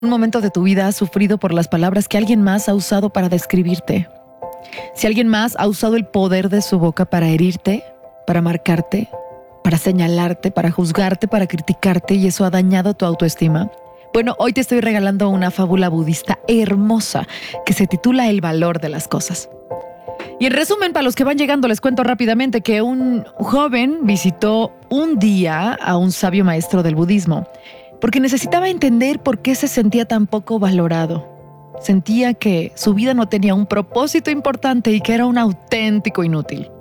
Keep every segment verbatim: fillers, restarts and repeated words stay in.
un momento de tu vida has sufrido por las palabras que alguien más ha usado para describirte. Si alguien más ha usado el poder de su boca para herirte, para marcarte, para señalarte, para juzgarte, para criticarte, y eso ha dañado tu autoestima, bueno, hoy te estoy regalando una fábula budista hermosa que se titula El valor de las cosas. Y en resumen, para los que van llegando, les cuento rápidamente que un joven visitó un día a un sabio maestro del budismo porque necesitaba entender por qué se sentía tan poco valorado. Sentía que su vida no tenía un propósito importante y que era un auténtico inútil.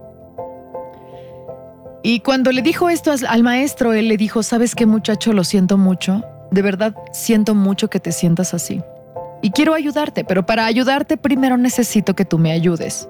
Y cuando le dijo esto al maestro, él le dijo: ¿sabes qué, muchacho? Lo siento mucho. De verdad, siento mucho que te sientas así. Y quiero ayudarte, pero para ayudarte primero necesito que tú me ayudes.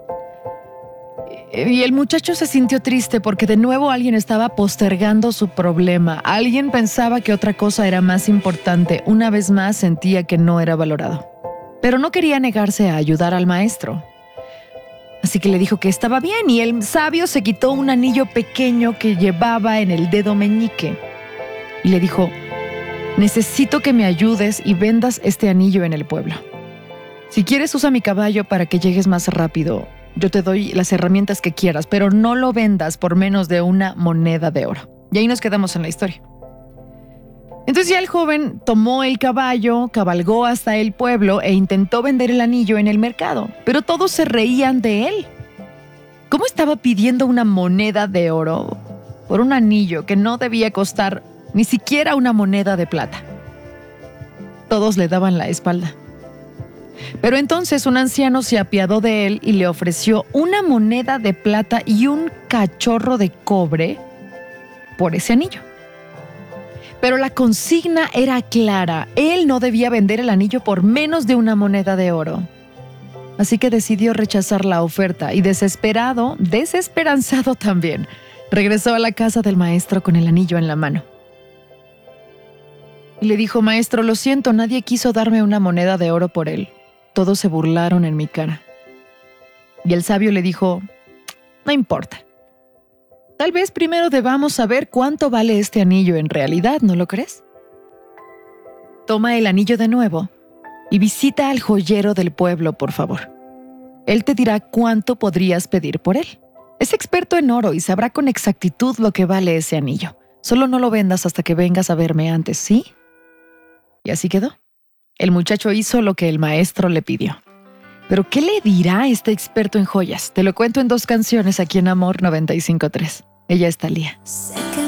Y el muchacho se sintió triste porque de nuevo alguien estaba postergando su problema. Alguien pensaba que otra cosa era más importante. Una vez más sentía que no era valorado. Pero no quería negarse a ayudar al maestro. Así que le dijo que estaba bien, y el sabio se quitó un anillo pequeño que llevaba en el dedo meñique. Y le dijo: necesito que me ayudes y vendas este anillo en el pueblo. Si quieres, usa mi caballo para que llegues más rápido. Yo te doy las herramientas que quieras, pero no lo vendas por menos de una moneda de oro. Y ahí nos quedamos en la historia. Entonces ya el joven tomó el caballo, cabalgó hasta el pueblo e intentó vender el anillo en el mercado, pero todos se reían de él. ¿Cómo estaba pidiendo una moneda de oro por un anillo que no debía costar ni siquiera una moneda de plata? Todos le daban la espalda. Pero entonces un anciano se apiadó de él y le ofreció una moneda de plata y un cachorro de cobre por ese anillo. Pero la consigna era clara: él no debía vender el anillo por menos de una moneda de oro. Así que decidió rechazar la oferta y desesperado, desesperanzado también, regresó a la casa del maestro con el anillo en la mano. Y le dijo: maestro, lo siento, nadie quiso darme una moneda de oro por él. Todos se burlaron en mi cara. Y el sabio le dijo: no importa. Tal vez primero debamos saber cuánto vale este anillo en realidad, ¿no lo crees? Toma el anillo de nuevo y visita al joyero del pueblo, por favor. Él te dirá cuánto podrías pedir por él. Es experto en oro y sabrá con exactitud lo que vale ese anillo. Solo no lo vendas hasta que vengas a verme antes, ¿sí? Y así quedó. El muchacho hizo lo que el maestro le pidió. ¿Pero qué le dirá este experto en joyas? Te lo cuento en dos canciones aquí en Amor noventa y cinco punto tres. Ella es Thalía. Sé que